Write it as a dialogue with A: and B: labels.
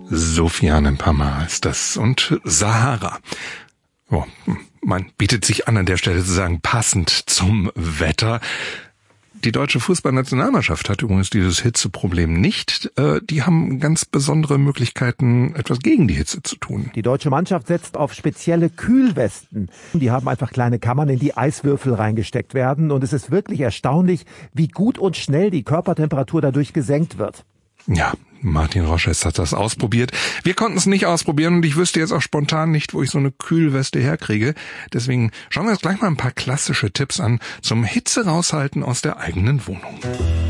A: Sofiane Pamar ist das. Und Sahara. Oh, man bietet sich an der Stelle zu sagen, passend zum Wetter. Die deutsche Fußballnationalmannschaft hat übrigens dieses Hitzeproblem nicht. Die haben ganz besondere Möglichkeiten, etwas gegen die Hitze zu tun.
B: Die deutsche Mannschaft setzt auf spezielle Kühlwesten. Die haben einfach kleine Kammern, in die Eiswürfel reingesteckt werden. Und es ist wirklich erstaunlich, wie gut und schnell die Körpertemperatur dadurch gesenkt wird.
A: Ja, Martin Roschess hat das ausprobiert. Wir konnten es nicht ausprobieren und ich wüsste jetzt auch spontan nicht, wo ich so eine Kühlweste herkriege. Deswegen schauen wir uns gleich mal ein paar klassische Tipps an zum Hitze raushalten aus der eigenen Wohnung.